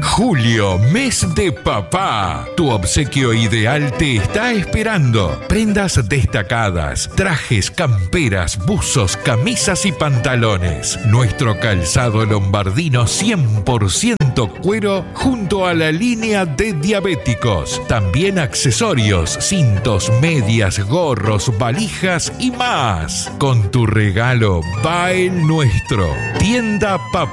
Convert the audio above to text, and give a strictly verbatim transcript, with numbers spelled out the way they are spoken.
Julio, mes de papá. Tu obsequio ideal te está esperando. Prendas destacadas, trajes, camperas, buzos, camisas y pantalones. Nuestro calzado lombardino cien por ciento cuero junto a la línea de diabéticos. También accesorios, cintos, medias, gorros, valijas y más. Con tu regalo va el nuestro. Tienda Papá.